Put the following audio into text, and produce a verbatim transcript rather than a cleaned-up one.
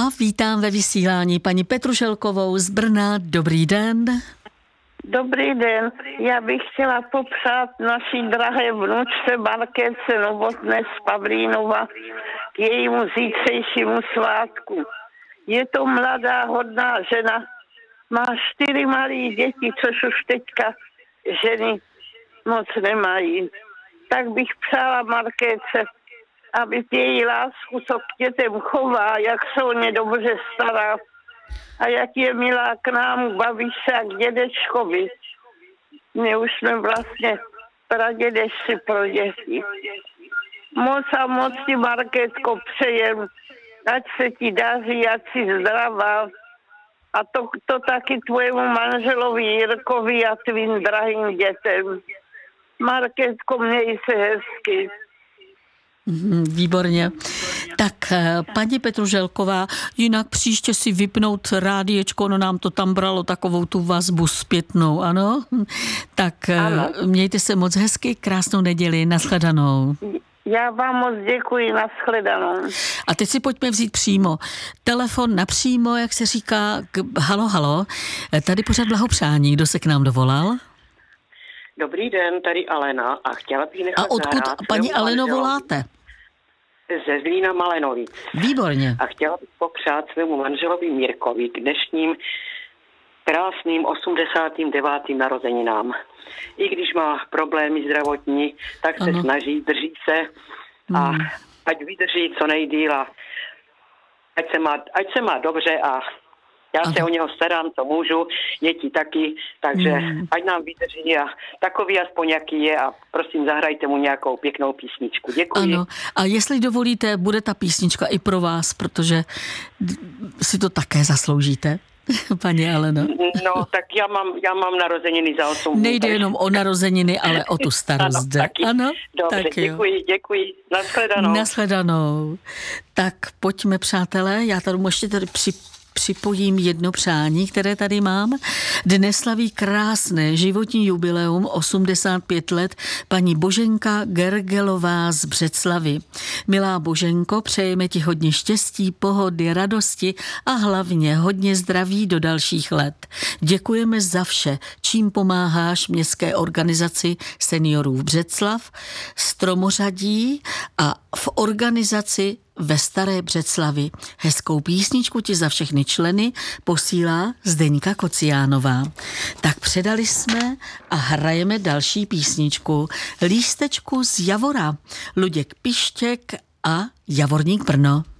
A vítám ve vysílání paní Petru Želkovou z Brna. Dobrý den. Dobrý den. Já bych chtěla popřát naší drahé vnučce Markétce Novotné z Pavlínova k jejímu zítřejšímu svátku. Je to mladá, hodná žena. Má čtyři malé děti, což už teďka ženy moc nemají. Tak bych přála Markétce, aby její lásku, co k dětem chová, jak se o ně dobře stará a jak je milá k nám, baví se a k dědečkovi. My už jsme vlastně pradědečci pro děti. Moc a moc ti, Markétko, přejem, ať se ti daří, ať si zdravá. A to, to taky tvojemu manželovi Jirkovi a tvým drahým dětem. Markétko, měj se hezky. Výborně. Tak, paní Petru Želková, jinak příště si vypnout rádiečko, no nám to tam bralo takovou tu vazbu zpětnou, ano? Tak ano. Mějte se moc hezky, krásnou neděli, nashledanou. Já vám moc děkuji, nashledanou. A teď si pojďme vzít přímo. Telefon napřímo, jak se říká, k, halo, halo, tady pořád blahopřání, kdo se k nám dovolal? Dobrý den, tady Alena a chtěla bych nechat A odkud paní Aleno voláte? Ze Zlína Malenovic. Výborně. A chtěla bych popřát svému manželovi Mirkovi k dnešním krásným osmdesátým devátým narozeninám. I když má problémy zdravotní, tak se ano. snaží, drží se a hmm. ať vydrží co nejdýl a ať se má, ať se má dobře a já ano. se o něho starám, co můžu, děti taky, takže hmm. ať nám vydrží a takový aspoň jaký je a prosím zahrajte mu nějakou pěknou písničku. Děkuji. Ano, a jestli dovolíte, bude ta písnička i pro vás, protože si to také zasloužíte. Paní Aleno. No, tak já mám, já mám narozeniny za osm. Nejde takže... jenom o narozeniny, ale o tu starost. Ano, taky. Ano? Dobře, tak děkuji, děkuji. Nashledanou. Nashledanou. Tak pojďme, přátelé, já tady ještě tady při Připojím jedno přání, které tady mám. Dnes slaví krásné životní jubileum osmdesát pět let paní Boženka Gergelová z Břeclavi. Milá Boženko, přejeme ti hodně štěstí, pohody, radosti a hlavně hodně zdraví do dalších let. Děkujeme za vše, čím pomáháš městské organizaci seniorů v Břeclav, Stromořadí a v organizaci ve Staré Břeclavi. Hezkou písničku ti za všechny členy posílá Zdeňka Kociánová. Tak předali jsme a hrajeme další písničku. Lístečku z Javora. Luděk Pištěk a Javorník Brno.